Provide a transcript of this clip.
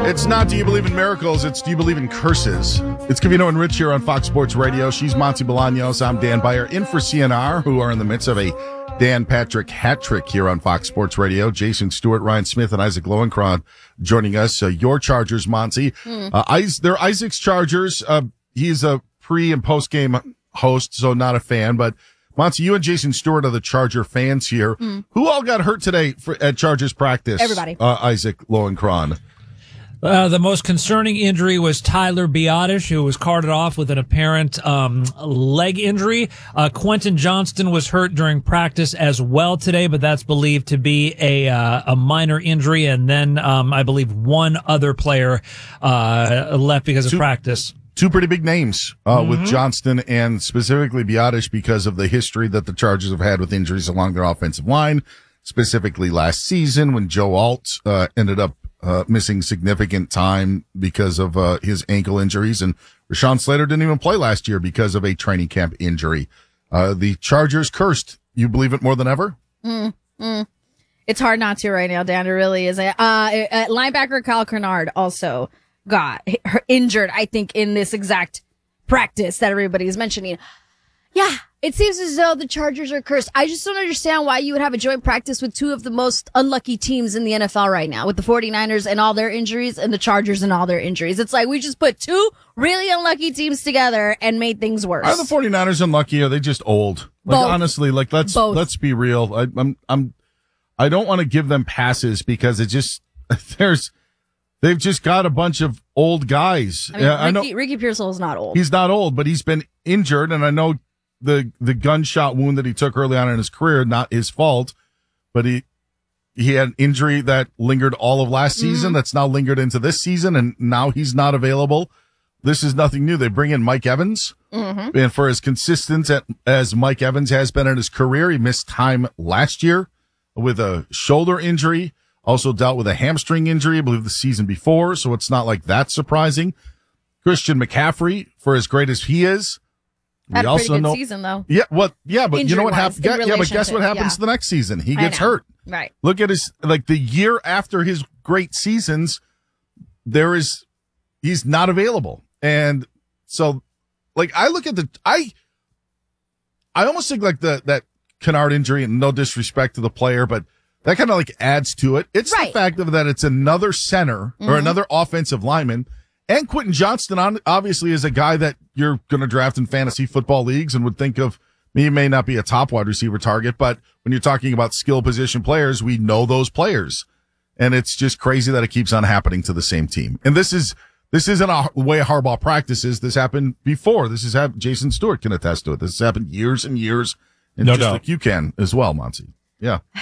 It's not Do You Believe in Miracles, it's Do You Believe in Curses. It's Covino and Rich here on Fox Sports Radio. She's Monty Bolaños. I'm Dan Beyer, in for CNR, who are in the midst of a Dan Patrick hat trick here on Fox Sports Radio. Jason Stewart, Ryan Smith, and Isaac Lowenkron joining us. Your Chargers, Monty. They're Isaac's Chargers. He's a pre- and post-game host, so not a fan, but Monty, you and Jason Stewart are the Charger fans here. Who all got hurt today at Chargers practice? Everybody. Isaac Lowenkron. The most concerning injury was Tyler Biadasz, who was carted off with an apparent leg injury. Quentin Johnston was hurt during practice as well today, but that's believed to be a minor injury. And then I believe one other player left because of practice. Two pretty big names with Johnston and specifically Biadasz because of the history that the Chargers have had with injuries along their offensive line, specifically last season when Joe Alt ended up missing significant time because of his ankle injuries, and Rashawn Slater didn't even play last year because of a training camp injury. The Chargers cursed. You believe it more than ever? It's hard not to right now, Dan. It really is. Linebacker Kyle Kernard also got injured, I think, in this exact practice that everybody is mentioning. Yeah, it seems as though the Chargers are cursed. I just don't understand why you would have a joint practice with two of the most unlucky teams in the NFL right now, with the 49ers and all their injuries and the Chargers and all their injuries. It's like we just put two really unlucky teams together and made things worse. Are the 49ers unlucky? Or are they just old? Like, Both. honestly, like let's be real. I don't want to give them passes because it just they've just got a bunch of old guys. I know Ricky Pearsall is not old. He's not old, but he's been injured, and I know the gunshot wound that he took early on in his career, not his fault, but he had an injury that lingered all of last season, that's now lingered into this season, and now he's not available. This is nothing new. They bring in Mike Evans, and for as consistent as Mike Evans has been in his career, he missed time last year with a shoulder injury, also dealt with a hamstring injury, I believe the season before, so it's not like that's surprising. Christian McCaffrey, for as great as he is, had a pretty good season, though. Yeah, but you know what happens? Yeah, but guess what happens the next season? He gets hurt. Right. Look at his, the year after his great seasons, he's not available. And so, I look at I almost think that Kennard injury, and no disrespect to the player, but that kind of adds to it. It's the fact of that it's another center or another offensive lineman. And Quentin Johnston obviously is a guy that you're going to draft in fantasy football leagues and would think of. He may not be a top wide receiver target, but when you're talking about skill position players, we know those players. And it's just crazy that it keeps on happening to the same team. And this isn't a way Harbaugh practices. This happened before. This has happened. Jason Stewart can attest to it. This has happened years and years. And No just doubt. like you can as well, Monty. Yeah.